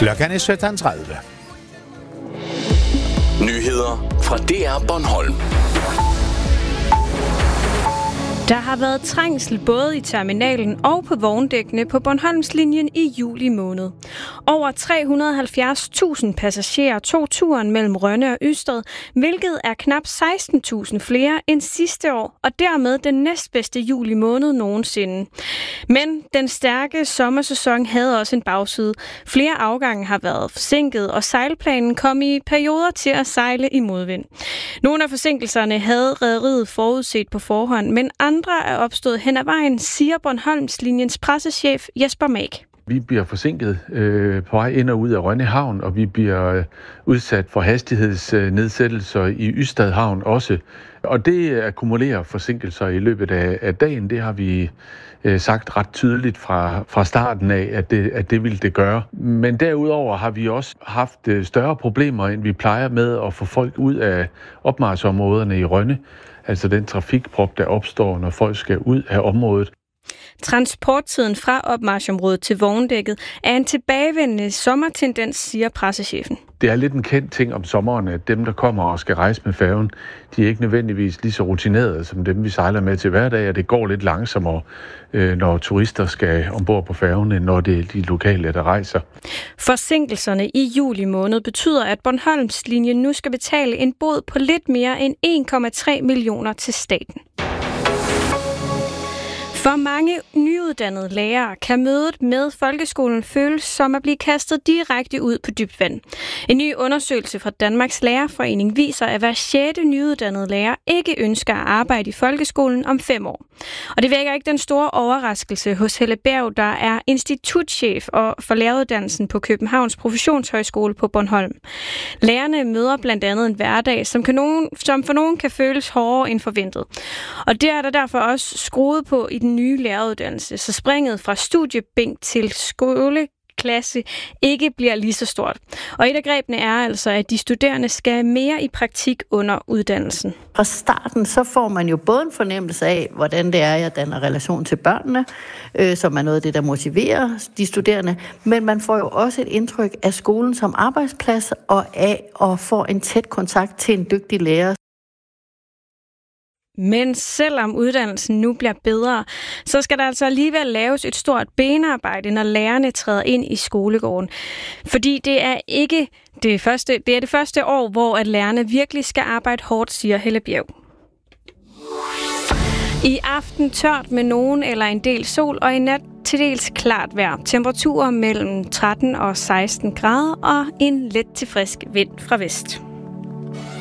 Klockan er 17:30. Nyheder fra DR Bornholm. Der har været trængsel både i terminalen og på vogndækkene på Bornholmslinjen i juli måned. Over 370.000 passagerer tog turen mellem Rønne og Ystad, hvilket er knap 16.000 flere end sidste år, og dermed den næstbedste juli måned nogensinde. Men den stærke sommersæson havde også en bagside. Flere afgange har været forsinket, og sejlplanen kom i perioder til at sejle i modvind. Nogle af forsinkelserne havde rederiet forudset på forhånd, men andre er opstået hen ad vejen, siger Bornholmslinjens pressechef Jesper Mag. Vi bliver forsinket på vej ind og ud af Rønne Havn, og vi bliver udsat for hastighedsnedsættelser i Ystad Havn også. Og det akkumulerer forsinkelser i løbet af dagen. Det har vi sagt ret tydeligt fra starten af, at det ville det gøre. Men derudover har vi også haft større problemer, end vi plejer med at få folk ud af opmarchområderne i Rønne. Altså den trafikprop, der opstår, når folk skal ud af området. Transporttiden fra opmarchområdet til vogndækket er en tilbagevendende sommertendens, siger pressechefen. Det er lidt en kendt ting om sommeren, at dem, der kommer og skal rejse med færgen, de er ikke nødvendigvis lige så rutinerede som dem, vi sejler med til hverdag, og det går lidt langsommere, når turister skal ombord på færgen, end når det er de lokale, der rejser. Forsinkelserne i juli måned betyder, at Bornholmslinjen nu skal betale en bod på lidt mere end 1,3 millioner til staten. For mange nyuddannede lærere kan mødet med folkeskolen føles som at blive kastet direkte ud på dybt vand. En ny undersøgelse fra Danmarks Lærerforening viser, at hver 6. nyuddannede lærer ikke ønsker at arbejde i folkeskolen om 5 år. Og det vækker ikke den store overraskelse hos Helle Berg, der er institutchef for læreruddannelsen på Københavns Professionshøjskole på Bornholm. Lærerne møder blandt andet en hverdag, som for nogen kan føles hårdere end forventet. Og det er der derfor også skruet på i den nye læreruddannelse, så springet fra studiebænk til skoleklasse ikke bliver lige så stort. Og et af grebene er altså, at de studerende skal mere i praktik under uddannelsen. Fra starten så får man jo både en fornemmelse af, hvordan det er, jeg danner relation til børnene, som er noget af det, der motiverer de studerende, men man får jo også et indtryk af skolen som arbejdsplads og af at få en tæt kontakt til en dygtig lærer. Men selvom uddannelsen nu bliver bedre, så skal der altså alligevel laves et stort benarbejde, når lærerne træder ind i skolegården. Fordi det er ikke det første år, hvor at lærerne virkelig skal arbejde hårdt, siger Helle Bjerg. I aften tørt med nogen eller en del sol, og i nat til dels klart vejr. Temperaturer mellem 13 og 16 grader og en let til frisk vind fra vest.